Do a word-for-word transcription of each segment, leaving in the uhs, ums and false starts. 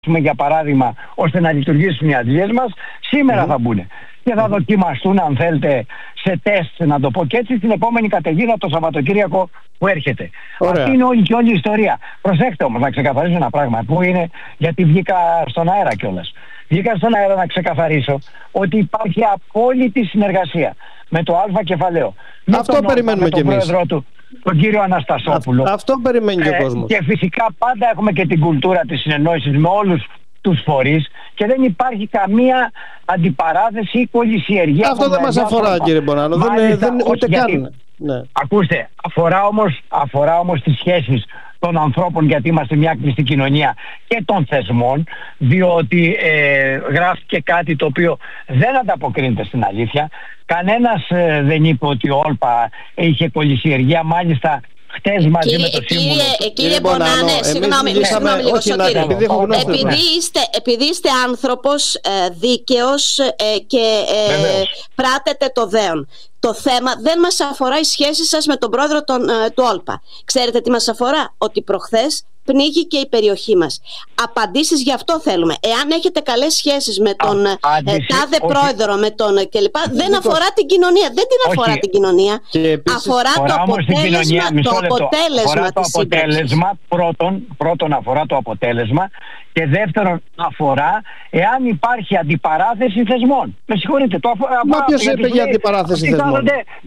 για παράδειγμα, ώστε να λειτουργήσουν οι αντλίες μας, σήμερα mm. θα μπουν. Και θα mm. δοκιμαστούν, αν θέλετε, σε τεστ, να το πω και έτσι, την επόμενη καταιγίδα το Σαββατοκύριακο που έρχεται. Ωραία. Αυτή είναι όλη και όλη η ιστορία. Προσέξτε όμως, να ξεκαθαρίσω ένα πράγμα που είναι, γιατί βγήκα στον αέρα κιόλας. Βγήκα στον αέρα να ξεκαθαρίσω ότι υπάρχει απόλυτη συνεργασία με το Α κεφαλαίο. Αυτό τον, περιμένουμε κι εμείς. Πρόεδρο του, τον κύριο Αναστασόπουλο. Α, αυτό περιμένει και ο κόσμος. Ε, και φυσικά πάντα έχουμε και την κουλτούρα της συνεννόησης με όλους τους φορείς και δεν υπάρχει καμία αντιπαράθεση ή κολυσιεργία. Αυτό δεν μας αφορά, κύριε Μπονάνο. Δεν, δεν, ούτε καν. Ναι. Ακούστε, αφορά όμως, αφορά όμως τις σχέσεις των ανθρώπων, γιατί είμαστε μια κλειστή κοινωνία, και των θεσμών, διότι ε, γράφτηκε κάτι το οποίο δεν ανταποκρίνεται στην αλήθεια. Κανένας ε, δεν είπε ότι ο Όλπα είχε κολυσιεργία, μάλιστα χτες μαζί κύριε, με το σύμβουλο. Κύριε, κύριε Μπονάνε, συγγνώμη, συγγνώμη λίγο Σωτήρη. Επειδή είστε, επειδή είστε άνθρωπος ε, δίκαιος ε, και ε, πράτετε το δέον. Το θέμα δεν μας αφορά η σχέση σας με τον πρόεδρο τον, ε, του Όλπα. Ξέρετε τι μας αφορά? Ότι προχθές πνίγηκε η περιοχή μας. Απαντήσεις γι' αυτό θέλουμε. Εάν έχετε καλές σχέσεις με τον ε, τάδε όχι. πρόεδρο, με τον κλπ. Δεν αφορά την κοινωνία. Δεν την αφορά όχι. την κοινωνία. Αφορά το αποτέλεσμα, το αποτέλεσμα αφορά το αποτέλεσμα πρώτον, πρώτον αφορά το αποτέλεσμα και δεύτερον αφορά εάν υπάρχει αντιπαράθεση θεσμών. Με συγχωρείτε. Το αφορά, μα ποιος είπε για αντιπαράθεση θεσμών?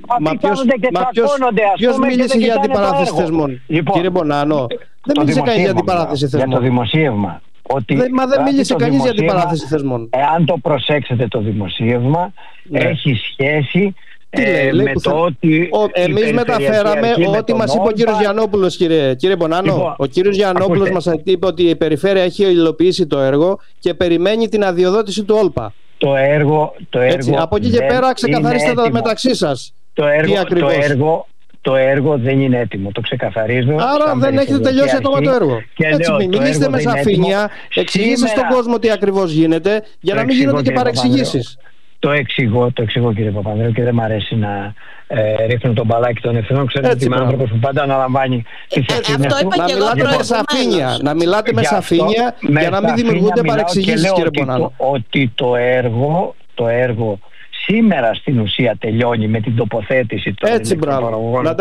Μα ποιος μίλησε για αντιπαράθεση θεσμών? Κύριε Μπονάνο, δεν μίλησε κανείς για αντιπαράθεση θεσμών. Για το δημοσίευμα. Ότι δεν, μα δεν μίλησε κανείς για αντιπαράθεση θεσμών. Εάν το προσέξετε το δημοσίευμα, ναι. έχει σχέση τι λέει, ε, λέει, με το θα... ότι... Ο, εμείς μεταφέραμε ό,τι μας είπε ο κύριος Γιαννόπουλος, κύριε, κύριε Μπονάνο. Λοιπόν, ο κύριος Γιαννόπουλος μας είπε ότι η περιφέρεια έχει υλοποιήσει το έργο και περιμένει την αδειοδότηση του Όλπα. Το έργο... Το έργο έτσι, από εκεί και πέρα ξεκαθαρίστε τα μεταξύ σας. Το έργο, το έργο Το έργο δεν είναι έτοιμο, το ξεκαθαρίζω. Άρα δεν έχετε τελειώσει ακόμα το έργο. Έτσι, λέω, μιλήστε με σαφήνεια, εξηγήστε στον κόσμο τι ακριβώς γίνεται, για να μην γίνονται και παρεξηγήσεις. Το εξηγώ, το εξηγώ κύριε Παπανδρέου, και δεν μ' αρέσει να ε, ρίχνω τον μπαλάκι των ευθυνών. Ξέρετε ότι είμαι άνθρωπος που πάντα αναλαμβάνει τις ευθύνες του. Να μιλάτε με σαφήνεια, να μιλάτε με σαφήνεια για να μην δημιουργούνται παρεξηγήσεις, κύριε Μπονάνο. Ότι το έργο, το έργο σήμερα στην ουσία τελειώνει με την τοποθέτηση των ηλεκτροπαραγωγών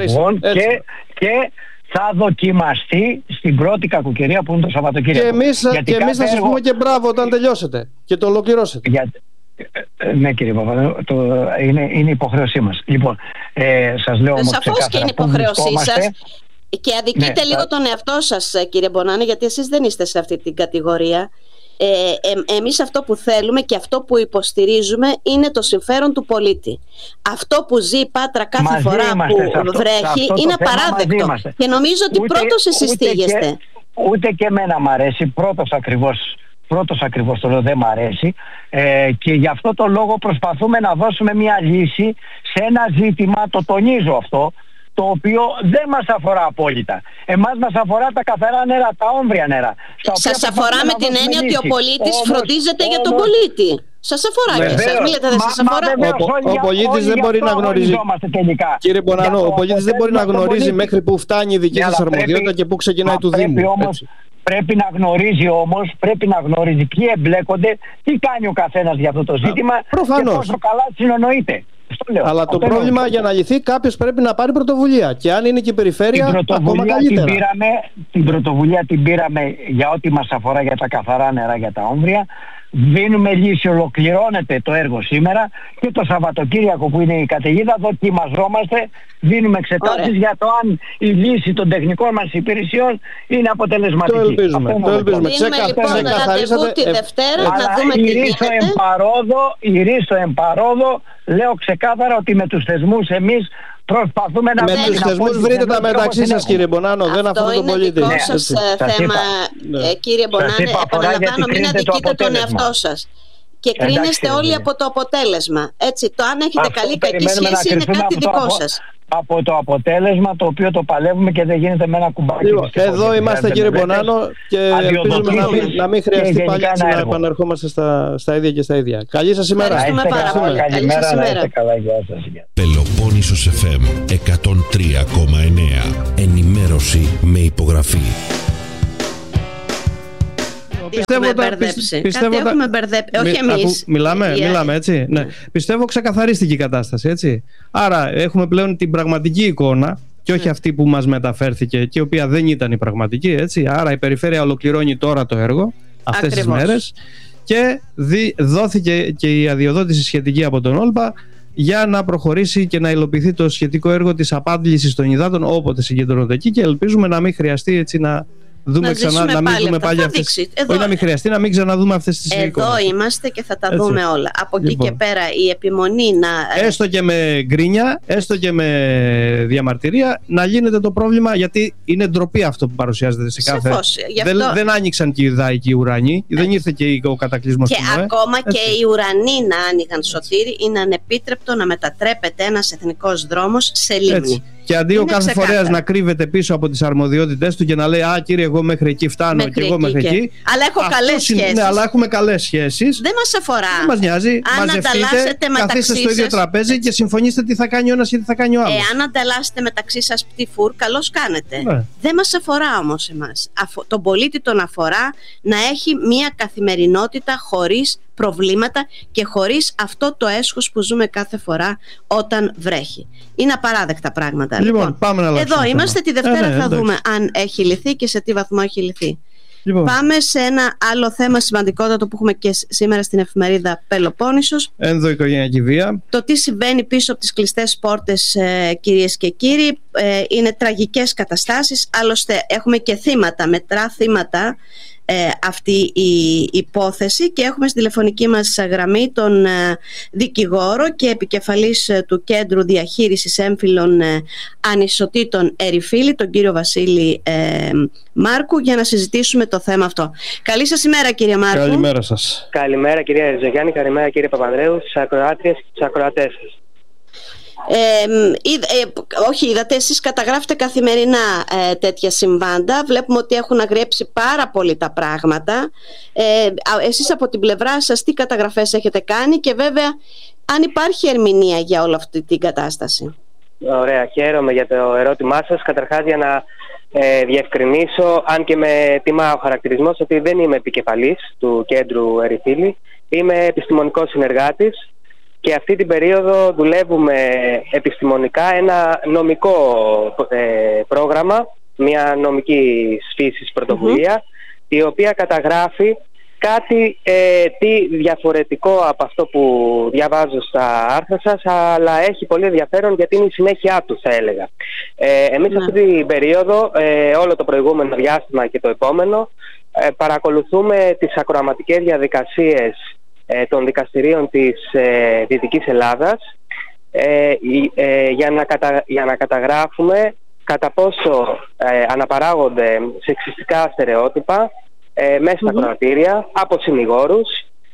και, και θα δοκιμαστεί στην πρώτη κακοκαιρία που είναι το Σαββατοκύριακο. Και εμείς, και εμείς θα σας έργο... πούμε και μπράβο όταν τελειώσετε και το ολοκληρώσετε. Για... Ναι κύριε Παπαδέου, το... είναι, είναι υποχρέωσή μας. Λοιπόν, ε, σας λέω όμως σαφώς και είναι υποχρέωσή σας. Και αδικείτε ναι, λίγο θα... τον εαυτό σας, κύριε Μπονάνε, γιατί εσείς δεν είστε σε αυτή την κατηγορία. Ε, ε, εμείς αυτό που θέλουμε και αυτό που υποστηρίζουμε είναι το συμφέρον του πολίτη. Αυτό που ζει η Πάτρα κάθε μαζί φορά που αυτό, βρέχει είναι απαράδεκτο και νομίζω ότι ούτε, πρώτος εσείς στήγεστε. Και, ούτε και εμένα μ' αρέσει, πρώτος ακριβώς, πρώτος ακριβώς το λέω, δεν μ' αρέσει ε, και γι' αυτό το λόγο προσπαθούμε να δώσουμε μια λύση σε ένα ζήτημα, το τονίζω αυτό, το οποίο δεν μας αφορά απόλυτα. Εμάς μας αφορά τα καθαρά νερά, τα όμβρια νερά. Σας αφορά με την έννοια ότι ο πολίτης όμως, φροντίζεται όμως, για τον πολίτη. Σας αφορά και εσάς, μιλάτε δεν σας αφορά. Ο, ο πολίτης δεν μπορεί να γνωρίζει. Κύριε Μπονάνο, ο πολίτης δεν μπορεί να γνωρίζει μέχρι που φτάνει η δική σας αρμοδιότητα και που ξεκινάει του Δήμου. Πρέπει να γνωρίζει όμως, πρέπει να γνωρίζει ποιοι εμπλέκονται, τι κάνει ο καθένας για αυτό το ζήτημα και πόσο καλά συνονοείται. Αλλά το πρόβλημα για να λυθεί κάποιος πρέπει να πάρει πρωτοβουλία. Και αν είναι και η περιφέρεια, ακόμα καλύτερα. Την, πήραμε, την πρωτοβουλία την πήραμε για ό,τι μας αφορά, για τα καθαρά νερά, για τα όμβρια. Δίνουμε λύση, ολοκληρώνεται το έργο σήμερα και το Σαββατοκύριακο που είναι η καταιγίδα δοκιμαζόμαστε, δίνουμε εξετάσεις για το αν η λύση των τεχνικών μας υπηρεσιών είναι αποτελεσματική. Το ελπίζουμε. Το ελπίζουμε. Ξεκαθαρίσατε τη Δευτέρα να δούμε τι γίνεται. Η ρίστο εμπαρόδο, λέω ξεκάθαρα ότι με τους θεσμούς εμείς προσπαθούμε να... Με τους θεσμούς βρείτε τα μεταξύ σας, κύριε Μπονάνο, δεν αφορά τον πολίτη. Αυτό είναι δικό σας θέμα, κύριε Μπονάνε. Επαναλαμβάνω, μην αδικείτε τον εαυτό σας. Και κρίνεστε όλοι από το αποτέλεσμα. Έτσι, το αν έχετε καλή κακή σχέση είναι κάτι δικό σας. Από το αποτέλεσμα το οποίο το παλεύουμε και δεν γίνεται με ένα κουμπάκι. Λοιπόν, εδώ είμαστε κύριε Μπονάνο και ελπίζουμε να μην, να μην χρειαστεί πάλι να επαναρχόμαστε στα, στα ίδια και στα ίδια. Καλή σας ημέρα. Ευχαριστούμε πάρα πολύ. Καλημέρα, να είστε καλά. Γεια σας. Πελοπόννησος εφ εμ εκατόν τρία κόμμα εννέα. Ενημέρωση με υπογραφή. Κάτι πιστεύω έχουμε τα, μπερδέψει. Πιστεύω Κάτι τα... έχουμε μπερδέψει. Όχι εμείς. Ακού, μιλάμε, yeah. μιλάμε έτσι. Ναι. Πιστεύω ξεκαθαρίστηκε η κατάσταση, έτσι. Άρα έχουμε πλέον την πραγματική εικόνα και όχι mm. αυτή που μας μεταφέρθηκε και η οποία δεν ήταν η πραγματική, έτσι. Άρα η περιφέρεια ολοκληρώνει τώρα το έργο αυτές τις μέρες και δι, δόθηκε και η αδειοδότηση σχετική από τον Όλπα για να προχωρήσει και να υλοποιηθεί το σχετικό έργο της απάντησης των υδάτων όποτε συγκεντρώνονται εκεί, και ελπίζουμε να μην χρειαστεί έτσι να δούμε να ξανά, να μην πάλι δούμε πάλι αυτές. Εδώ, όχι να μην χρειαστεί να μην ξαναδούμε αυτές τις εικόνες. Εδώ είμαστε και θα τα έτσι. δούμε όλα. Από εκεί λοιπόν. και πέρα η επιμονή να... Έστω και με γκρίνια, έστω και με διαμαρτυρία, να λύνεται το πρόβλημα, γιατί είναι ντροπή αυτό που παρουσιάζεται σε κάθε... Σαφώς, δεν, αυτό... δεν άνοιξαν και οι δάοι και οι ουρανοί, έτσι. Δεν ήρθε και ο κατακλυσμός. Και ακόμα έτσι. Και οι ουρανοί να άνοιγαν, Σωτήρη, είναι ανεπίτρεπτο να μετατρέπεται ένας εθνικός δρόμος σε λίμνη. Έτσι. Και αντί ο κάθε φορέας να κρύβεται πίσω από τις αρμοδιότητες του και να λέει «Α, κύριε, εγώ μέχρι εκεί φτάνω μέχρι και εγώ εκεί μέχρι και... εκεί». Αλλά έχω καλές σχέσεις. Ναι, αλλά έχουμε καλές σχέσεις. Δεν μας αφορά. Δεν μας νοιάζει. Αν μαζευτείτε, καθίστε στο ίδιο τραπέζι έτσι. Και συμφωνήστε τι θα κάνει ο ένας και τι θα κάνει ο άλλος. Εάν ανταλλάσσετε μεταξύ σας πτυφούρ, καλώς κάνετε. Ναι. Δεν μας αφορά όμως εμάς. Τον πολίτη τον αφορά να έχει μια καθημερινότητα χωρίς προβλήματα και χωρίς αυτό το έσχος που ζούμε κάθε φορά όταν βρέχει. Είναι απαράδεκτα πράγματα. Λοιπόν, λοιπόν πάμε να εδώ είμαστε, τη Δευτέρα ε, ναι, θα εντάξει. δούμε αν έχει λυθεί και σε τι βαθμό έχει λυθεί. Λοιπόν. Πάμε σε ένα άλλο θέμα σημαντικότατο που έχουμε και σήμερα στην εφημερίδα Πελοπόννησος. Ενδοοικογενειακή βία. Το τι συμβαίνει πίσω από τις κλειστές πόρτες, ε, κυρίες και κύριοι, ε, είναι τραγικές καταστάσεις. Άλλωστε έχουμε και θύματα, μετρά θύματα Ε, αυτή η υπόθεση, και έχουμε στη τηλεφωνική μας γραμμή τον ε, δικηγόρο και επικεφαλής ε, του Κέντρου Διαχείρισης Έμφυλων ε, Ανισοτήτων Ερυφίλη, τον κύριο Βασίλη ε, Μάρκου, για να συζητήσουμε το θέμα αυτό. Καλή σας ημέρα, κύριε Μάρκου. Καλημέρα σας. Καλημέρα, κυρία Ριζογιάννη, καλημέρα, κύριε Παπανδρέου, στις ακροάτριες και στους ακροατές σας. Ε, ε, όχι, είδατε, εσείς καταγράφετε καθημερινά ε, τέτοια συμβάντα. Βλέπουμε ότι έχουν αγριέψει πάρα πολύ τα πράγματα. ε, Εσείς από την πλευρά σας τι καταγραφές έχετε κάνει, και βέβαια αν υπάρχει ερμηνεία για όλη αυτή την κατάσταση? Ωραία, χαίρομαι για το ερώτημά σας. Καταρχάς, για να ε, διευκρινίσω, αν και με τιμά ο χαρακτηρισμός, ότι δεν είμαι επικεφαλής του Κέντρου Ερυφίλη. Είμαι επιστημονικός συνεργάτης. Και αυτή την περίοδο δουλεύουμε επιστημονικά ένα νομικό ε, πρόγραμμα, μια νομική φύσης πρωτοβουλία, mm-hmm. η οποία καταγράφει κάτι ε, τι διαφορετικό από αυτό που διαβάζω στα άρθρα σας, αλλά έχει πολύ ενδιαφέρον γιατί είναι η συνέχεια του, θα έλεγα. Ε, εμείς mm-hmm. αυτή την περίοδο, ε, όλο το προηγούμενο διάστημα και το επόμενο, ε, παρακολουθούμε τις ακροαματικές διαδικασίες των δικαστηρίων της ε, Δυτικής Ελλάδας ε, ε, για, να κατα, για να καταγράφουμε κατά πόσο ε, αναπαράγονται σεξιστικά στερεότυπα ε, μέσα στα mm-hmm. κρατήρια, από συνηγόρους,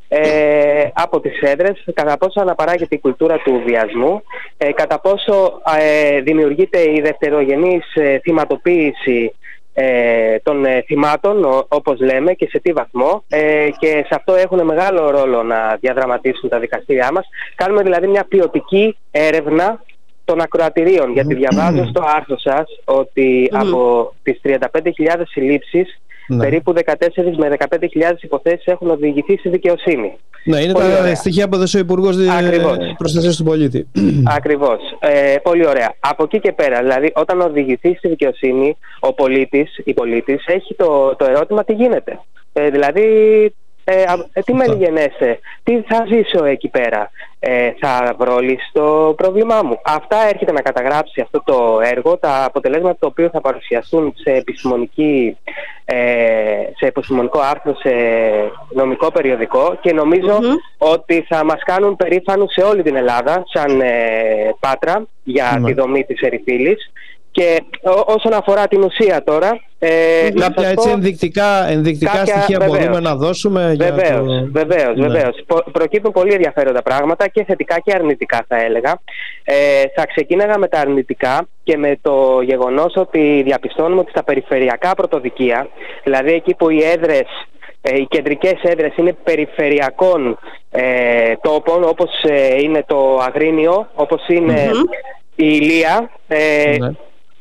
ε, από τις έδρες, κατά πόσο αναπαράγεται η κουλτούρα του βιασμού, ε, κατά πόσο ε, δημιουργείται η δευτερογενής ε, θυματοποίηση Ε, των ε, θυμάτων, ο, όπως λέμε, και σε τι βαθμό, ε, και σε αυτό έχουν μεγάλο ρόλο να διαδραματίσουν τα δικαστήριά μας. Κάνουμε δηλαδή μια ποιοτική έρευνα των ακροατηρίων, γιατί διαβάζω στο άρθρο σας ότι mm. από τις τριάντα πέντε χιλιάδες συλλήψεις, ναι. περίπου δεκατέσσερις με δεκαπέντε χιλιάδες υποθέσεις έχουν οδηγηθεί στη δικαιοσύνη. Ναι, είναι πολύ τα ωραία. Στοιχεία που έδωσε ο Υπουργός Προστασίας του Πολίτη. Ακριβώς. Ε, πολύ ωραία. Από εκεί και πέρα, δηλαδή, όταν οδηγηθεί στη δικαιοσύνη, ο πολίτης, η πολίτης, έχει το, το ερώτημα τι γίνεται. Ε, δηλαδή, ε, ε, τι με γενέστε, τι θα ζήσω εκεί πέρα, ε, θα βρω λύση στο πρόβλημά μου. Αυτά έρχεται να καταγράψει αυτό το έργο, τα αποτελέσματα το οποίο θα παρουσιαστούν σε, επιστημονική, ε, σε επιστημονικό άρθρο, σε νομικό περιοδικό, και νομίζω mm-hmm. ότι θα μας κάνουν περήφανους σε όλη την Ελλάδα σαν ε, Πάτρα για mm-hmm. τη δομή της Ερυφίλης. Και ό, όσον αφορά την ουσία τώρα, ε, κάποια έτσι πω, ενδεικτικά, ενδεικτικά κάποια, στοιχεία βεβαίως, μπορούμε να δώσουμε? Βεβαίως, για το... βεβαίως, ναι. βεβαίως. Προκύπτουν πολύ ενδιαφέροντα πράγματα, και θετικά και αρνητικά, θα έλεγα. Ε, θα ξεκίναγα με τα αρνητικά και με το γεγονός ότι διαπιστώνουμε ότι στα περιφερειακά πρωτοδικεία, δηλαδή εκεί που οι έδρες, ε, οι κεντρικές έδρες είναι περιφερειακών ε, τόπων, όπως ε, είναι το Αγρίνιο, όπως είναι mm-hmm. η Ηλία, ε, ναι.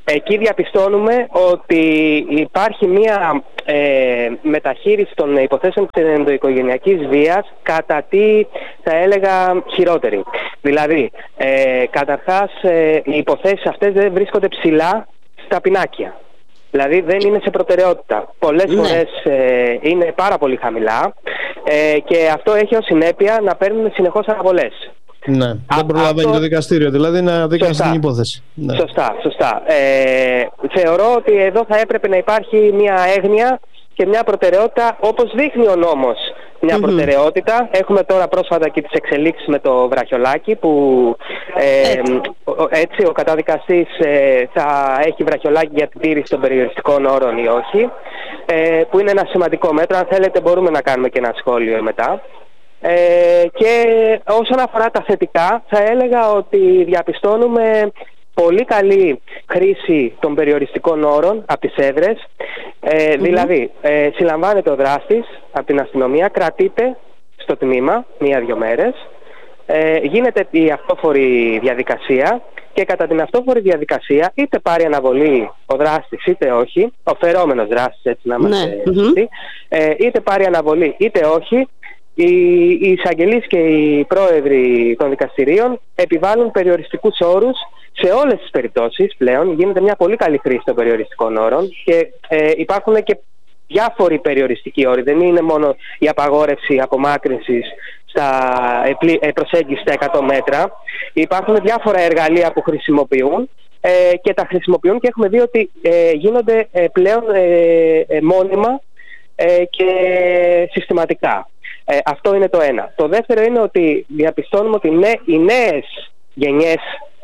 εκεί διαπιστώνουμε ότι υπάρχει μια ε, μεταχείριση των υποθέσεων της ενδοοικογενειακής βίας κατά τι θα έλεγα χειρότερη. Δηλαδή, ε, καταρχάς ε, οι υποθέσεις αυτές δεν βρίσκονται ψηλά στα πινάκια. Δηλαδή δεν είναι σε προτεραιότητα. Πολλές ναι. φορές ε, είναι πάρα πολύ χαμηλά ε, και αυτό έχει ως συνέπεια να παίρνουν συνεχώς αναβολές. Ναι, Α, δεν προλαβαίνει αυτό... το δικαστήριο, δηλαδή να δίκασε την υπόθεση. Ναι. Σωστά, σωστά. Ε, θεωρώ ότι εδώ θα έπρεπε να υπάρχει μια έγνοια και μια προτεραιότητα, όπως δείχνει ο νόμος μια mm-hmm. προτεραιότητα. Έχουμε τώρα πρόσφατα και τις εξελίξεις με το βραχιολάκι που ε, έτσι. έτσι ο καταδικαστής ε, θα έχει βραχιολάκι για την τήρηση των περιοριστικών όρων ή όχι, ε, που είναι ένα σημαντικό μέτρο. Αν θέλετε μπορούμε να κάνουμε και ένα σχόλιο μετά. Ε, και όσον αφορά τα θετικά, θα έλεγα ότι διαπιστώνουμε πολύ καλή χρήση των περιοριστικών όρων από τις έδρες. Ε, mm-hmm. Δηλαδή, ε, συλλαμβάνεται ο δράστης από την αστυνομία, κρατείται στο τμήμα μία-δυο μέρες, ε, γίνεται η αυτόφορη διαδικασία και κατά την αυτόφορη διαδικασία είτε πάρει αναβολή ο δράστης είτε όχι, ο φερόμενος δράστης, έτσι να είμαστε σωστοί, mm-hmm. ε, είτε πάρει αναβολή είτε όχι, οι, οι εισαγγελείς και οι πρόεδροι των δικαστηρίων επιβάλλουν περιοριστικούς όρους σε όλες τις περιπτώσεις. Πλέον γίνεται μια πολύ καλή χρήση των περιοριστικών όρων και ε, υπάρχουν και διάφοροι περιοριστικοί όροι. Δεν είναι μόνο η απαγόρευση απομάκρυνσης στα προσέγγιση στα εκατό μέτρα. Υπάρχουν διάφορα εργαλεία που χρησιμοποιούν ε, και τα χρησιμοποιούν και έχουμε δει ότι ε, γίνονται ε, πλέον ε, ε, μόνιμα ε, και συστηματικά. Ε, αυτό είναι το ένα. Το δεύτερο είναι ότι διαπιστώνουμε ότι ναι, οι νέες γενιές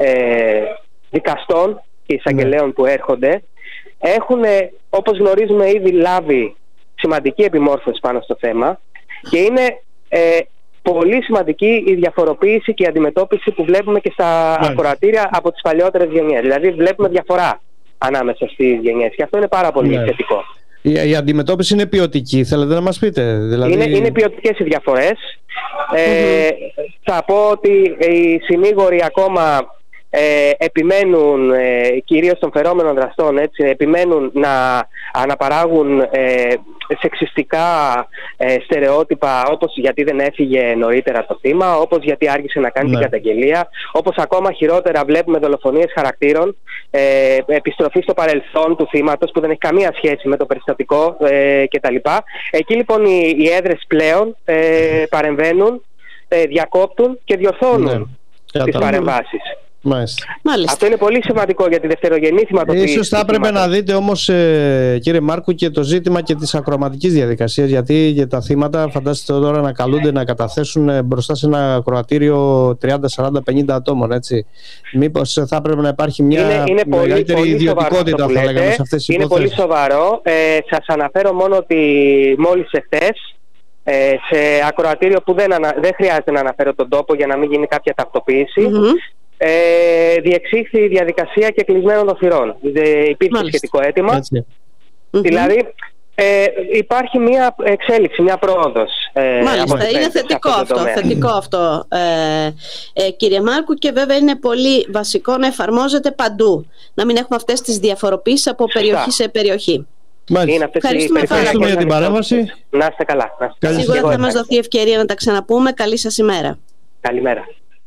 ε, δικαστών και εισαγγελέων mm. που έρχονται έχουν, όπως γνωρίζουμε, ήδη λάβει σημαντική επιμόρφωση πάνω στο θέμα και είναι ε, πολύ σημαντική η διαφοροποίηση και η αντιμετώπιση που βλέπουμε και στα mm. ακροατήρια από τις παλαιότερες γενιές. Δηλαδή βλέπουμε διαφορά ανάμεσα στις γενιές και αυτό είναι πάρα πολύ mm. θετικό. Η, η αντιμετώπιση είναι ποιοτική, θέλετε να μας πείτε? Δηλαδή... Είναι, είναι ποιοτικές οι διαφορές. Ε, mm-hmm. Θα πω ότι οι συνήγοροι ακόμα ε, επιμένουν, ε, κυρίως των φερόμενων δραστών, έτσι, επιμένουν να αναπαράγουν ε, σεξιστικά ε, στερεότυπα, όπως γιατί δεν έφυγε νωρίτερα το θύμα, όπως γιατί άργησε να κάνει ναι. την καταγγελία, όπως ακόμα χειρότερα βλέπουμε δολοφονίες χαρακτήρων, ε, επιστροφή στο παρελθόν του θύματος που δεν έχει καμία σχέση με το περιστατικό ε, κτλ. Εκεί λοιπόν οι, οι έδρες πλέον ε, παρεμβαίνουν, ε, διακόπτουν και διορθώνουν ναι. τις παρεμβάσεις. Μάλιστα. Αυτό είναι πολύ σημαντικό για τη δευτερογενή θυματοποίηση. Ίσως θα έπρεπε να δείτε όμως, ε, κύριε Μάρκου, και το ζήτημα και της ακροαματικής διαδικασίας, γιατί για τα θύματα φαντάζεστε τώρα να καλούνται να καταθέσουν μπροστά σε ένα ακροατήριο τριάντα, σαράντα, πενήντα ατόμων, έτσι. Μήπως θα έπρεπε να υπάρχει μια είναι, είναι μεγαλύτερη πολύ, πολύ ιδιωτικότητα, θα λέγαμε, σε αυτές τις είναι υποθέσεις? Είναι πολύ σοβαρό. Ε, σας αναφέρω μόνο ότι μόλις εχθές Ε, σε ακροατήριο που δεν, ανα... δεν χρειάζεται να αναφέρω τον τόπο για να μην γίνει κάποια ταυτοποίηση, mm-hmm. ε, διεξήχθη η διαδικασία και κλεισμένων των θυρών. Ε, υπήρχε Μάλιστα. σχετικό αίτημα. Mm-hmm. Δηλαδή ε, υπάρχει μια εξέλιξη, μια πρόοδος. Ε, Μάλιστα, είναι θετικό αυτό, αυτό, θετικό αυτό ε, ε, κύριε Μάρκου, και βέβαια είναι πολύ βασικό να εφαρμόζεται παντού. Να μην έχουμε αυτές τις διαφοροποίησεις από Σωστά. περιοχή σε περιοχή. Ευχαριστούμε, Ευχαριστούμε για την παρέμβαση. Να είστε καλά. Να είστε καλά. Σίγουρα θα μας δοθεί ευκαιρία να τα ξαναπούμε. Καλή σας ημέρα. Καλημέρα.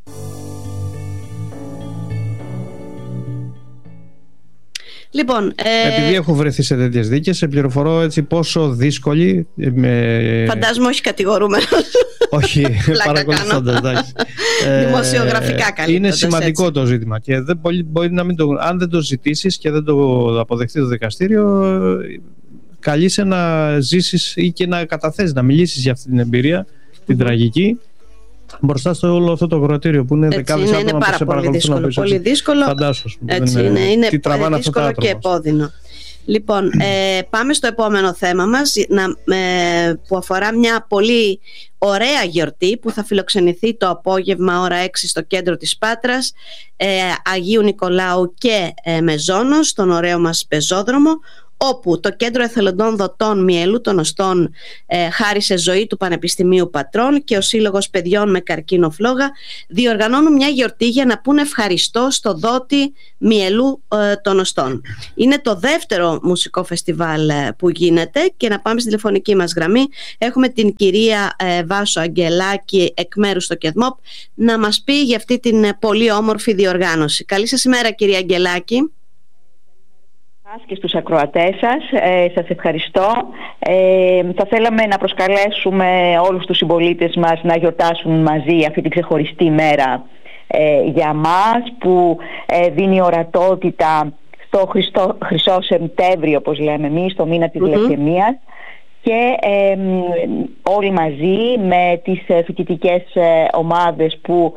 Λοιπόν, ε... επειδή έχω βρεθεί σε τέτοιες δίκες, σε πληροφορώ έτσι πόσο δύσκολη. Με... Φαντάζομαι όχι κατηγορούμενος. Όχι, παρακολουθώντας. Δημοσιογραφικά καλύτερα. Είναι σημαντικό έτσι. Το ζήτημα και δεν μπορεί, μπορεί να μην το, αν δεν το ζητήσεις και δεν το αποδεχτεί το δικαστήριο, καλείσαι να ζήσεις ή και να καταθέσεις, να μιλήσεις για αυτή την εμπειρία, την mm-hmm. τραγική, μπροστά στο όλο αυτό το ακροατήριο που είναι δεκάδες άτομα είναι πάρα που σε πολύ δύσκολο, πολύ δύσκολο. Φαντάσου. Έτσι είναι, είναι, είναι δύσκολο και επώδυνο. Λοιπόν, ε, πάμε στο επόμενο θέμα μας να, ε, που αφορά μια πολύ ωραία γιορτή που θα φιλοξενηθεί το απόγευμα ώρα έξι στο κέντρο της Πάτρας, ε, Αγίου Νικολάου και ε, Μεζόνος, στον ωραίο μας πεζόδρομο, όπου το Κέντρο Εθελοντών Δοτών Μυελού των Οστών ε, χάρισε ζωή του Πανεπιστημίου Πατρών και ο Σύλλογος Παιδιών με Καρκίνο Φλόγα διοργανώνουν μια γιορτή για να πούνε ευχαριστώ στο δότη Μυελού ε, των Οστών. Είναι το δεύτερο μουσικό φεστιβάλ ε, που γίνεται, και να πάμε στη τηλεφωνική μας γραμμή. Έχουμε την κυρία ε, Βάσο Αγγελάκη εκ μέρους στο ΚΕΔΜΟΠ να μας πει για αυτή την ε, πολύ όμορφη διοργάνωση. Καλή σας ημέρα, κυρία Αγγελάκη. Και στους ακροατές σας, ε, σας ευχαριστώ. Ε, θα θέλαμε να προσκαλέσουμε όλους τους συμπολίτες μας να γιορτάσουν μαζί αυτή την ξεχωριστή μέρα ε, για μας, που ε, δίνει ορατότητα στο Χριστό, Χρυσό Σεπτέμβριο, όπως λέμε εμείς, στο μήνα της mm-hmm. λευκαιμίας, και ε, όλοι μαζί με τις φοιτητικές ομάδες που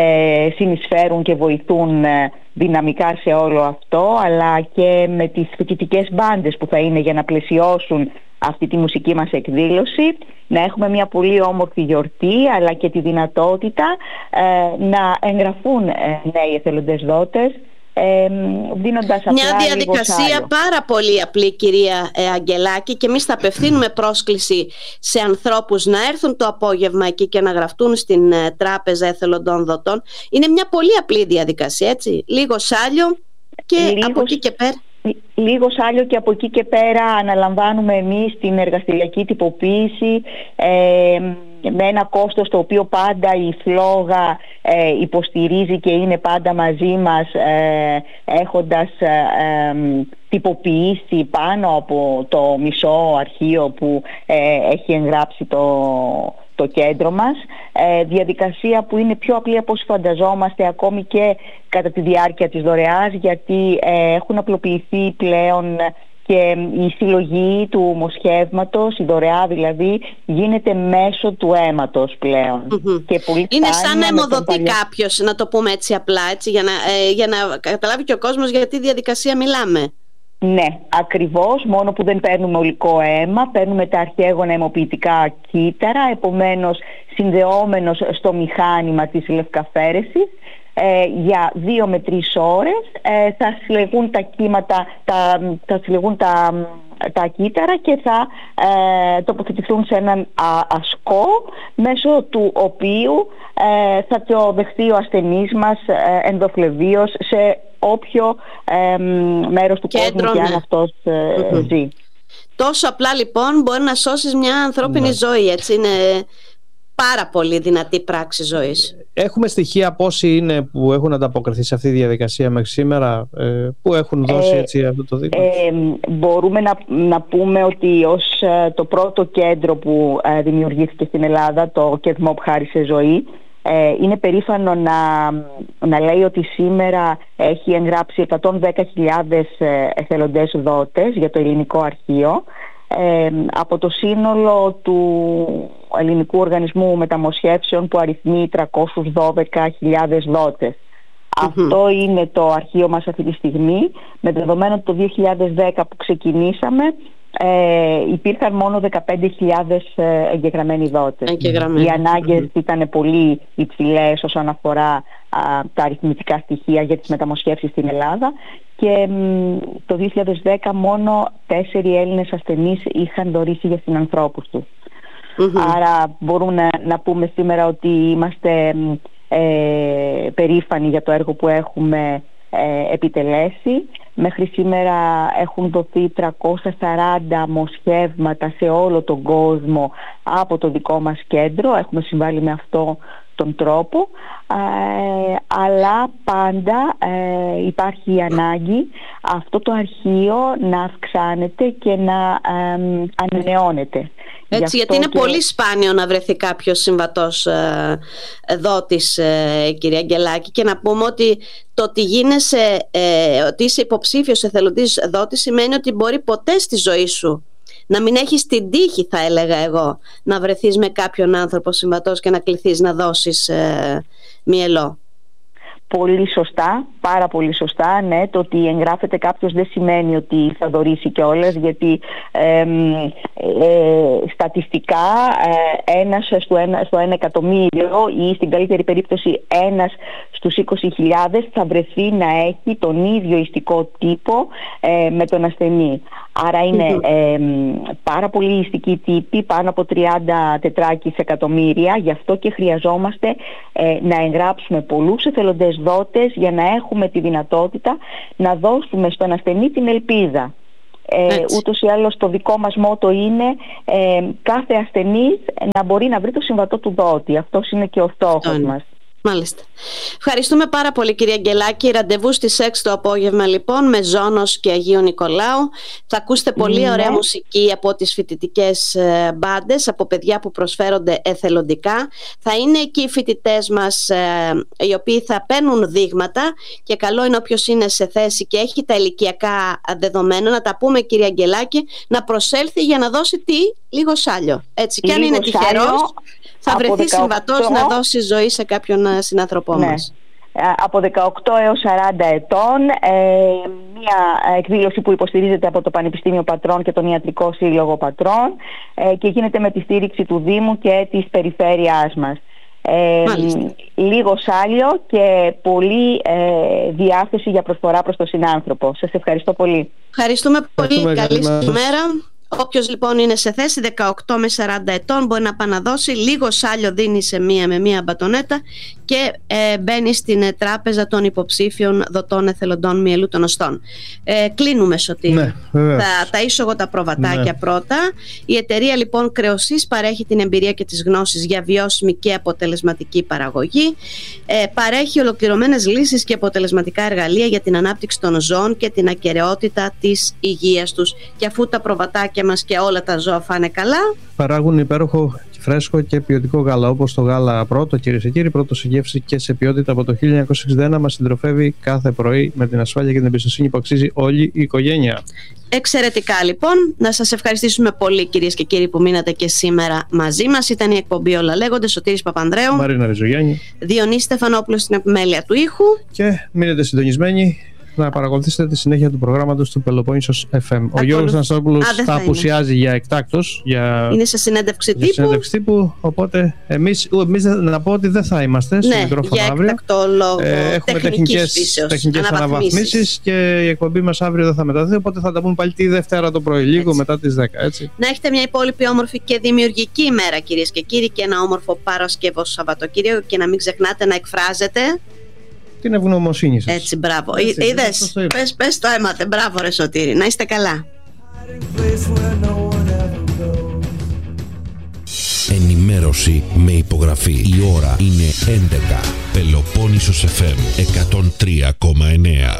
ε, συνεισφέρουν και βοηθούν ε, δυναμικά σε όλο αυτό, αλλά και με τις φοιτητικές μπάντες που θα είναι για να πλαισιώσουν αυτή τη μουσική μας εκδήλωση, να έχουμε μια πολύ όμορφη γιορτή, αλλά και τη δυνατότητα ε, να εγγραφούν ε, νέοι εθελοντές δότες, Ε, δίνοντας μια διαδικασία πάρα πολύ απλή, κυρία ε, Αγγελάκη, και εμείς θα απευθύνουμε πρόσκληση σε ανθρώπους να έρθουν το απόγευμα εκεί και να γραφτούν στην ε, Τράπεζα Εθελοντών Δοτών. Είναι μια πολύ απλή διαδικασία, έτσι, λίγο σάλιο και λίγος, από εκεί και πέρα λίγο σάλιο και από εκεί και πέρα αναλαμβάνουμε εμείς την εργαστηριακή τυποποίηση, ε, με ένα κόστος το οποίο πάντα η Φλόγα ε, υποστηρίζει και είναι πάντα μαζί μας, ε, έχοντας ε, ε, τυποποιήσει πάνω από το μισό αρχείο που ε, έχει εγγράψει το, το κέντρο μας. Ε, διαδικασία που είναι πιο απλή από όσο φανταζόμαστε, ακόμη και κατά τη διάρκεια της δωρεάς, γιατί ε, έχουν απλοποιηθεί πλέον και η συλλογή του μοσχεύματος, η δωρεά δηλαδή, γίνεται μέσω του αίματος πλέον. Mm-hmm. Και πολύ είναι σαν να αιμοδοτεί παλιά... κάποιος, να το πούμε έτσι απλά, έτσι, για, να, ε, για να καταλάβει και ο κόσμος για τι διαδικασία μιλάμε. Ναι, ακριβώς, μόνο που δεν παίρνουμε ολικό αίμα, παίρνουμε τα αρχαίγωνα αιμοποιητικά κύτταρα, επομένως συνδεόμενος στο μηχάνημα της λευκαφέρεσης. Ε, για δύο με τρεις ώρες ε, θα συλλεγούν τα κύματα, τα, θα συλλεγούν τα, τα κύτταρα και θα ε, τοποθετηθούν σε έναν α, ασκό, μέσω του οποίου ε, θα το δεχθεί ο ασθενής μας ε, ενδοφλεβίως σε όποιο ε, μέρος του Κέντρο, κόσμου και αν αυτός ε, mm-hmm. ζει. Τόσο απλά λοιπόν μπορεί να σώσεις μια ανθρώπινη mm-hmm. ζωή, έτσι, είναι πάρα πολύ δυνατή πράξη ζωής. Έχουμε στοιχεία πόσοι είναι που έχουν ανταποκριθεί σε αυτή τη διαδικασία μέχρι σήμερα, ε, που έχουν δώσει έτσι, αυτό το δείγμα? Ε, μπορούμε να, να πούμε ότι ως ε, το πρώτο κέντρο που ε, δημιουργήθηκε στην Ελλάδα, το ΚΕΔΜΟΠ χάρισε ζωή, ε, είναι περήφανο να, να λέει ότι σήμερα έχει εγγράψει εκατόν δέκα χιλιάδες εθελοντές δότες για το ελληνικό αρχείο. Ε, από το σύνολο του Ελληνικού Οργανισμού Μεταμοσχεύσεων που αριθμεί τριακόσιες δώδεκα χιλιάδες δότες. Mm-hmm. Αυτό είναι το αρχείο μας αυτή τη στιγμή. Με δεδομένο το δύο χιλιάδες δέκα που ξεκινήσαμε, ε, υπήρχαν μόνο δεκαπέντε χιλιάδες εγγεγραμμένοι δότες. Εγγεγραμμένοι. Οι ανάγκες mm-hmm. ήταν πολύ υψηλές όσον αφορά α, τα αριθμητικά στοιχεία για τις μεταμοσχεύσεις στην Ελλάδα, και μ, το δύο χιλιάδες δέκα μόνο τέσσερις Έλληνες ασθενείς είχαν δωρήσει για συνανθρώπους τους. Mm-hmm. Άρα μπορούμε να, να πούμε σήμερα ότι είμαστε ε, περήφανοι για το έργο που έχουμε ε, επιτελέσει. Μέχρι σήμερα έχουν δοθεί τριακόσια σαράντα μοσχεύματα σε όλο τον κόσμο από το δικό μας κέντρο. Έχουμε συμβάλει με αυτό τον τρόπο, ε, αλλά πάντα ε, υπάρχει η ανάγκη αυτό το αρχείο να αυξάνεται και να ε, ανανεώνεται. Έτσι, γιατί είναι και... πολύ σπάνιο να βρεθεί κάποιος συμβατός ε, δότης, ε, κυρία Αγγελάκη, και να πούμε ότι το ότι γίνεσαι, ε, ότι είσαι υποψήφιος εθελοντής δότης σημαίνει ότι μπορεί ποτέ στη ζωή σου να μην έχεις την τύχη, θα έλεγα εγώ, να βρεθείς με κάποιον άνθρωπο συμβατός και να κληθείς να δώσεις ε, μυελό. Πολύ σωστά, πάρα πολύ σωστά. Ναι, το ότι εγγράφεται κάποιος δεν σημαίνει ότι θα δωρήσει κιόλας, γιατί ε, ε, στατιστικά ε, ένας στο ένα, στο ένα εκατομμύριο ή στην καλύτερη περίπτωση ένας στους είκοσι χιλιάδες θα βρεθεί να έχει τον ίδιο ιστικό τύπο ε, με τον ασθενή. Άρα είναι ε, πάρα πολύ ιστικοί τύποι, πάνω από τριάντα τετράκις εκατομμύρια, γι' αυτό και χρειαζόμαστε ε, να εγγράψουμε πολλούς εθελοντές δότες για να έχουμε τη δυνατότητα να δώσουμε στον ασθενή την ελπίδα. Ε, ούτως ή άλλως το δικό μας μότο είναι ε, κάθε ασθενής να μπορεί να βρει το συμβατό του δότη. Αυτός είναι και ο στόχος μας. Μάλιστα. Ευχαριστούμε πάρα πολύ, κυρία Αγγελάκη. Ραντεβού στις έξι το απόγευμα λοιπόν με Ζώνος και Αγίου Νικολάου. Θα ακούσετε πολύ ναι. ωραία μουσική από τις φοιτητικές μπάντες, από παιδιά που προσφέρονται εθελοντικά. Θα είναι εκεί οι φοιτητές μας ε, οι οποίοι θα παίρνουν δείγματα, και καλό είναι όποιος είναι σε θέση και έχει τα ηλικιακά δεδομένα, να τα πούμε, κυρία Αγγελάκη, να προσέλθει για να δώσει τι? Λίγο σάλιο. Έτσι, και αν είναι τυχερός θα βρεθεί συμβατός να δώσει ζωή σε κάποιον συνάνθρωπό ναι. μας. Από δεκαοκτώ έως σαράντα ετών, ε, μια εκδήλωση που υποστηρίζεται από το Πανεπιστήμιο Πατρών και τον Ιατρικό Σύλλογο Πατρών ε, και γίνεται με τη στήριξη του Δήμου και της περιφέρειάς μας. Ε, λίγο σάλιο και πολύ ε, διάθεση για προσφορά προς τον συνάνθρωπο. Σας ευχαριστώ πολύ. Ευχαριστούμε πολύ. Καλή ημέρα. Όποιος λοιπόν είναι σε θέση δεκαοκτώ με σαράντα ετών μπορεί να πάει να δώσει. Λίγο σάλιο δίνει σε μία με μία μπατονέτα και ε, μπαίνει στην ε, τράπεζα των υποψήφιων δοτών εθελοντών μυελού των οστών. Ε, κλείνουμε, Σωτήρη. Ναι, θα ταΐσω εγώ τα προβατάκια ναι. πρώτα. Η εταιρεία λοιπόν Κρεοσής παρέχει την εμπειρία και τις γνώσεις για βιώσιμη και αποτελεσματική παραγωγή. Ε, παρέχει ολοκληρωμένες λύσεις και αποτελεσματικά εργαλεία για την ανάπτυξη των ζώων και την ακεραιότητα της υγείας τους. Και αφού τα προβατάκια μας και όλα τα ζώα φάνε καλά, παράγουν υπέροχο, φρέσκο και ποιοτικό γάλα, όπως το γάλα πρώτο, κυρίες και κύριοι, πρώτο σε γεύση και σε ποιότητα από το χίλια εννιακόσια εξήντα ένα, μας συντροφεύει κάθε πρωί με την ασφάλεια και την εμπιστοσύνη που αξίζει όλη η οικογένεια. Εξαιρετικά λοιπόν. Να σας ευχαριστήσουμε πολύ, κυρίες και κύριοι, που μείνατε και σήμερα μαζί μας. Ήταν η εκπομπή Όλα Λέγονται. Σωτήρης Παπανδρέου, Μαρίνα Ριζογιάννη, Διονύση Στεφανόπουλος στην επιμέλεια του ήχου. Και μείνετε συντονισμένοι να παρακολουθήσετε τη συνέχεια του προγράμματος του Πελοπόννησος εφ εμ. Ο Γιώργος Αναστόπουλος θα, θα απουσιάζει για εκτάκτος. Για... Είναι σε συνέντευξη τύπου. συνέντευξη τύπου. Οπότε εμείς, εμείς να πω ότι δεν θα είμαστε στο ναι, μικρόφωνο για αύριο. Έκτακτο λόγο ε, έχουμε τεχνικές, τεχνικές αναβαθμίσεις και η εκπομπή μας αύριο δεν θα μεταδοθεί. Οπότε θα τα πούμε πάλι τη Δευτέρα το πρωί, λίγο έτσι. μετά τις δέκα. Έτσι. Να έχετε μια υπόλοιπη όμορφη και δημιουργική ημέρα, κυρίες και κύριοι, και ένα όμορφο Παρασκευό Σαββατοκύριακο. Και να μην ξεχνάτε να εκφράζετε την ευγνωμοσύνη σας. Έτσι, μπράβο. Είδες, πες, πες το έμαθε. Μπράβο ρε Σωτήρη, να είστε καλά. Ενημέρωση με υπογραφή. Η ώρα είναι έντεκα. Πελοπόννησος εφ εμ εκατόν τρία κόμμα εννέα.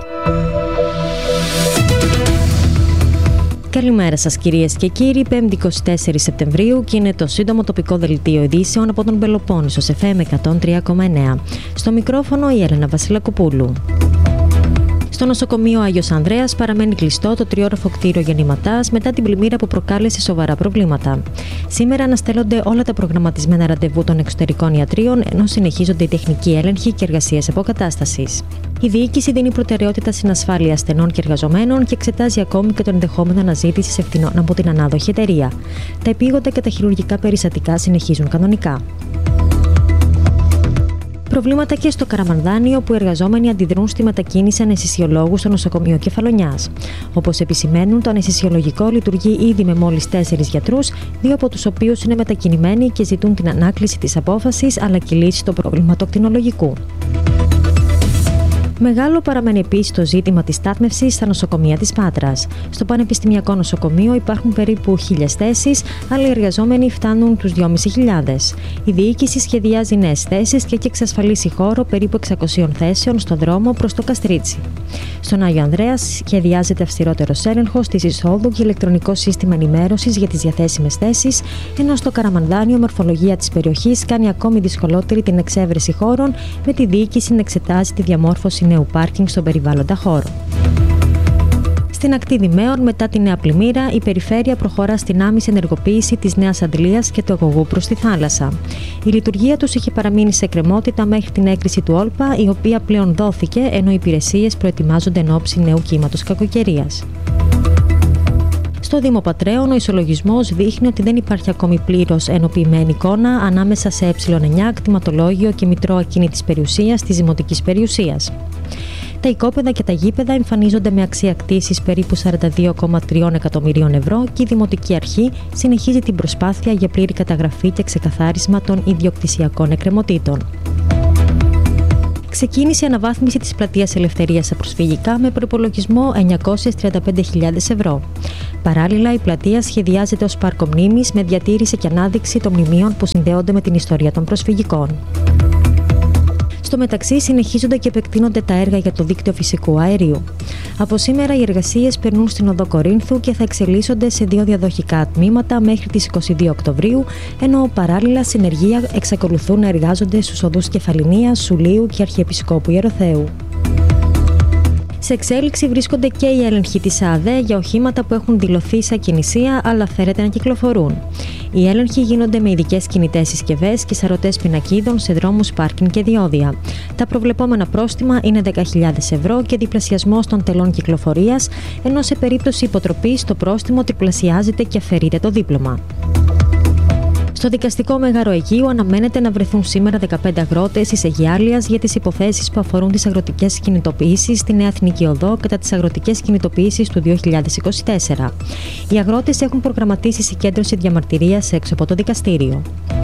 Καλημέρα σας, κυρίες και κύριοι. Πέμπτη εικοστή τέταρτη Σεπτεμβρίου και είναι το σύντομο τοπικό δελτίο ειδήσεων από τον Πελοπόννησος εφ εμ εκατόν τρία κόμμα εννέα. Στο μικρόφωνο η Έλενα Βασιλακοπούλου. Στο νοσοκομείο Άγιος Ανδρέας παραμένει κλειστό το τριόροφο κτίριο γεννηματάς μετά την πλημμύρα που προκάλεσε σοβαρά προβλήματα. Σήμερα αναστέλλονται όλα τα προγραμματισμένα ραντεβού των εξωτερικών ιατρίων, ενώ συνεχίζονται οι τεχνικοί έλεγχοι και εργασίες αποκατάστασης. Η διοίκηση δίνει προτεραιότητα στην ασφάλεια ασθενών και εργαζομένων και εξετάζει ακόμη και το ενδεχόμενο αναζήτησης ευθυνών από την ανάδοχη εταιρεία. Τα επίγοντα και τα χειρουργικά περιστατικά συνεχίζουν κανονικά. Προβλήματα και στο Καραμανδάνη, όπου οι εργαζόμενοι αντιδρούν στη μετακίνηση αναισθησιολόγου στο νοσοκομείο Κεφαλονιάς. Όπως επισημαίνουν, το αναισθησιολογικό λειτουργεί ήδη με μόλις τέσσερις γιατρούς, δύο από τους οποίους είναι μετακινημένοι και ζητούν την ανάκληση της απόφασης αλλά και λύση στο πρόβλημα του ακτινολογικού. Μεγάλο παραμένει επίσης το ζήτημα της στάθμευσης στα νοσοκομεία της Πάτρας. Στο Πανεπιστημιακό Νοσοκομείο υπάρχουν περίπου χίλιες θέσεις, αλλά οι εργαζόμενοι φτάνουν τους δυόμισι χιλιάδες. Η διοίκηση σχεδιάζει νέες θέσεις και έχει εξασφαλίσει χώρο περίπου εξακοσίων θέσεων στον δρόμο προς το Καστρίτσι. Στον Άγιο Ανδρέα σχεδιάζεται αυστηρότερος έλεγχος της εισόδου και ηλεκτρονικό σύστημα ενημέρωσης για τις διαθέσιμες θέσεις, ενώ στο Καραμανδάνιο η μορφολογία της περιοχής κάνει ακόμη δυσκολότερη την εξέβρεση χώρων, με τη διοίκηση να εξετάζει τη διαμόρφωση νέου πάρκινγκ στον περιβάλλοντα χώρο. Στην ακτή Δημαίων, μετά τη νέα πλημμύρα, η περιφέρεια προχωρά στην άμεση ενεργοποίηση της Νέας Αντλίας και του αγωγού προς τη θάλασσα. Η λειτουργία τους είχε παραμείνει σε εκκρεμότητα μέχρι την έγκριση του Όλπα, η οποία πλέον δόθηκε, ενώ οι υπηρεσίες προετοιμάζονται εν ώψη νέου κύματος κακοκαιρίας. Στο Δήμο Πατρέων, ο ισολογισμός δείχνει ότι δεν υπάρχει ακόμη πλήρως ενοποιημένη εικόνα ανάμεσα σε ε εννιά, κτηματολόγιο και μητρό ακίνητης περιουσίας της δημοτικής περιουσίας. Τα οικόπεδα και τα γήπεδα εμφανίζονται με αξία κτήσης περίπου σαράντα δύο κόμμα τρία εκατομμυρίων ευρώ και η Δημοτική Αρχή συνεχίζει την προσπάθεια για πλήρη καταγραφή και ξεκαθάρισμα των ιδιοκτησιακών εκκρεμωτήτων. Ξεκίνησε η αναβάθμιση της πλατείας Ελευθερίας στα προσφυγικά με προϋπολογισμό εννιακόσιες τριάντα πέντε χιλιάδες ευρώ. Παράλληλα, η πλατεία σχεδιάζεται ως πάρκο μνήμης με διατήρηση και ανάδειξη των μνημείων που συνδέονται με την ιστορία των προσφυγικών. Στο μεταξύ, συνεχίζονται και επεκτείνονται τα έργα για το δίκτυο φυσικού αερίου. Από σήμερα, οι εργασίες περνούν στην οδό Κορίνθου και θα εξελίσσονται σε δύο διαδοχικά τμήματα μέχρι τις είκοσι δύο Οκτωβρίου, ενώ παράλληλα συνεργεία εξακολουθούν να εργάζονται στους οδούς Κεφαληνίας, Σουλίου και Αρχιεπισκόπου Ιεροθέου. Σε εξέλιξη βρίσκονται και οι έλεγχοι της ΑΔΕ για οχήματα που έχουν δηλωθεί σε ακινησία αλλά φέρεται να κυκλοφορούν. Οι έλεγχοι γίνονται με ειδικές κινητές συσκευές και σαρωτές πινακίδων σε δρόμους, πάρκινγκ και διόδια. Τα προβλεπόμενα πρόστιμα είναι δέκα χιλιάδες ευρώ και διπλασιασμός των τελών κυκλοφορίας, ενώ σε περίπτωση υποτροπής το πρόστιμο τριπλασιάζεται και αφαιρείται το δίπλωμα. Στο δικαστικό Μέγαρο Αιγείου αναμένεται να βρεθούν σήμερα δεκαπέντε αγρότες της Αιγιάλειας για τις υποθέσεις που αφορούν τις αγροτικές κινητοποιήσεις στη Νέα Εθνική Οδό κατά τις αγροτικές κινητοποιήσεις του δύο χιλιάδες είκοσι τέσσερα. Οι αγρότες έχουν προγραμματίσει συγκέντρωση διαμαρτυρίας έξω από το δικαστήριο.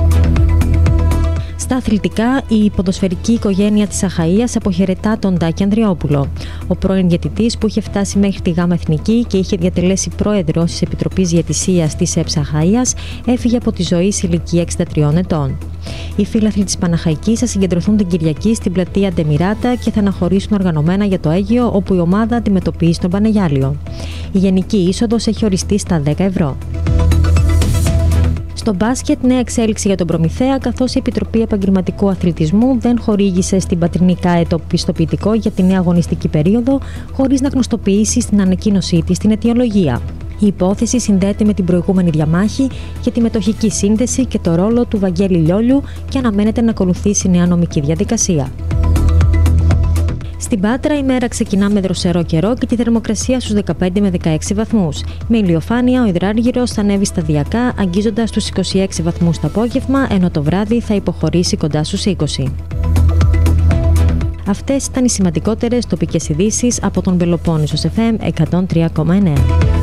Στα αθλητικά, η ποδοσφαιρική οικογένεια της Αχαΐας αποχαιρετά τον Τάκη Ανδριόπουλο. Ο πρώην διαιτητής που είχε φτάσει μέχρι τη ΓΑΜΑ Εθνική και είχε διατελέσει πρόεδρος της Επιτροπής Διαιτησίας της ΕΠΣ Αχαΐας έφυγε από τη ζωή σε ηλικία εξήντα τριών ετών. Οι φίλαθλοι της Παναχαϊκής θα συγκεντρωθούν την Κυριακή στην πλατεία Ντεμιράτα και θα αναχωρήσουν οργανωμένα για το Αίγυο, όπου η ομάδα αντιμετωπίζει τον Πανεγιάλιο. Η γενική είσοδος έχει οριστεί στα δέκα ευρώ. Στο μπάσκετ, νέα εξέλιξη για τον Προμηθέα, καθώς η Επιτροπή Επαγγελματικού Αθλητισμού δεν χορήγησε στην πατρινή ΚΑΕ το πιστοποιητικό για τη νέα αγωνιστική περίοδο, χωρίς να γνωστοποιήσει στην ανακοίνωσή της την αιτιολογία. Η υπόθεση συνδέεται με την προηγούμενη διαμάχη για τη μετοχική σύνδεση και το ρόλο του Βαγγέλη Λιόλιου και αναμένεται να ακολουθήσει νέα νομική διαδικασία. Στην Πάτρα η μέρα ξεκινά με δροσερό καιρό και τη θερμοκρασία στους δεκαπέντε με δεκαέξι βαθμούς. Με ηλιοφάνεια ο υδράργυρος θα ανέβει σταδιακά, αγγίζοντας τους είκοσι έξι βαθμούς το απόγευμα, ενώ το βράδυ θα υποχωρήσει κοντά στους είκοσι. Αυτές ήταν οι σημαντικότερες τοπικές ειδήσεις από τον Πελοπόννησος εφ εμ εκατόν τρία κόμμα εννέα.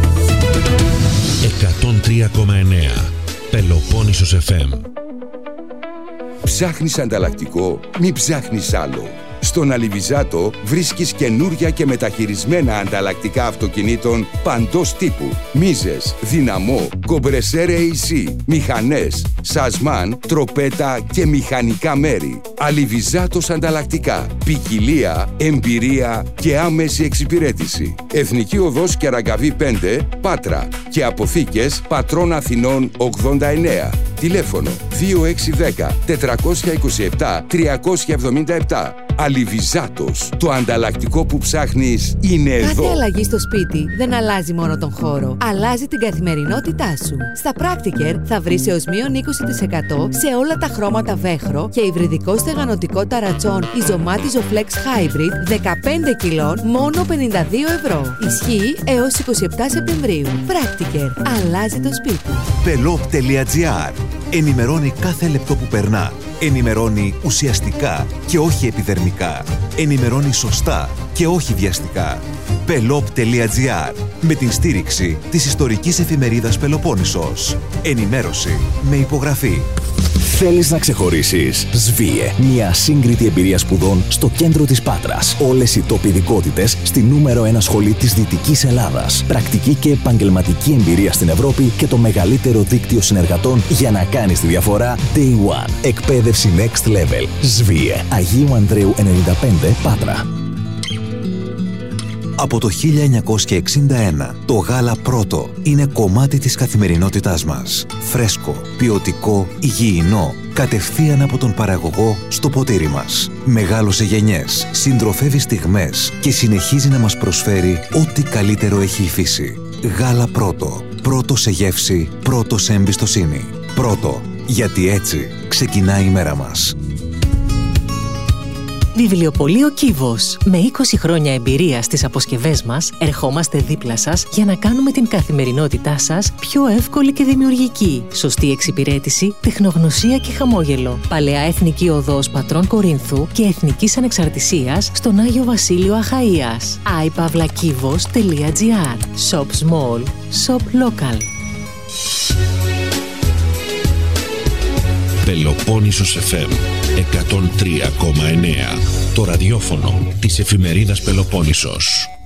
εκατόν τρία κόμμα εννέα Πελοπόννησος εφ εμ. Ψάχνεις ανταλλακτικό, μη ψάχνεις άλλο. Στον Αλιβιζάτο βρίσκεις καινούρια και μεταχειρισμένα ανταλλακτικά αυτοκινήτων παντός τύπου. Μίζες, δυναμό, κομπρεσέρ έι σι, μηχανές, σασμάν, τροπέτα και μηχανικά μέρη. Αλιβιζάτος ανταλλακτικά. Ποικιλία, εμπειρία και άμεση εξυπηρέτηση. Εθνική Οδός Κεραγκαβή πέντε, Πάτρα και αποθήκες Πατρών Αθηνών ογδόντα εννέα. Τηλέφωνο δύο έξι ένα μηδέν τετρακόσια είκοσι επτά τριακόσια εβδομήντα επτά. Αλιβιζάτος. Το ανταλλακτικό που ψάχνεις είναι Κάθε εδώ. Κάθε αλλαγή στο σπίτι δεν αλλάζει μόνο τον χώρο. Αλλάζει την καθημερινότητά σου. Στα Practiker θα βρεις έως μείον είκοσι τοις εκατό σε όλα τα χρώματα βέχρο και υβριδικό στεγανοτικό ταρατσόν Ιζωμάτιζο Flex Hybrid δεκαπέντε κιλών μόνο πενήντα δύο ευρώ. Ισχύει έως είκοσι επτά Σεπτεμβρίου. Practiker. Αλλάζει το σπίτι. Πελόπ τελεία τζι άρ. Ενημερώνει κάθε λεπτό που περνά. Ενημερώνει ουσιαστικά και όχι επιδερμικά. Ενημερώνει σωστά και όχι βιαστικά. πελόπ τελεία τζι άρ. Με την στήριξη της ιστορικής εφημερίδας Πελοπόννησος. Ενημέρωση με υπογραφή. Θέλεις να ξεχωρίσεις? ΣΒΙΕ. Μια ασύγκριτη εμπειρία σπουδών στο κέντρο της Πάτρας. Όλες οι top ειδικότητες στη νούμερο ένα σχολή της Δυτικής Ελλάδας. Πρακτική και επαγγελματική εμπειρία στην Ευρώπη και το μεγαλύτερο δίκτυο συνεργατών για να κάνεις τη διαφορά Day One. Εκπαίδευση Next Level. ΣΒΙΕ. Αγίου Ανδρέου ενενήντα πέντε, Πάτρα. Από το χίλια εννιακόσια εξήντα ένα, το γάλα Πρώτο είναι κομμάτι της καθημερινότητάς μας. Φρέσκο, ποιοτικό, υγιεινό, κατευθείαν από τον παραγωγό στο ποτήρι μας. Μεγάλωσε γενιές, συντροφεύει στιγμές και συνεχίζει να μας προσφέρει ό,τι καλύτερο έχει η φύση. Γάλα Πρώτο. Πρώτο σε γεύση, πρώτο σε εμπιστοσύνη. Πρώτο, γιατί έτσι ξεκινάει η μέρα μας. Βιβλιοπωλείο Κύβος. Με είκοσι χρόνια εμπειρία στις αποσκευές μας, ερχόμαστε δίπλα σας για να κάνουμε την καθημερινότητά σας πιο εύκολη και δημιουργική. Σωστή εξυπηρέτηση, τεχνογνωσία και χαμόγελο. Παλαιά Εθνική Οδός Πατρών Κορίνθου και Εθνικής Ανεξαρτησίας στον Άγιο Βασίλειο Αχαΐας. άι παύλα κύβος τελεία τζι άρ. Shop small, shop local. Πελοπόννησος εφ εμ εκατόν τρία κόμμα εννέα. Το ραδιόφωνο της εφημερίδας Πελοπόννησος.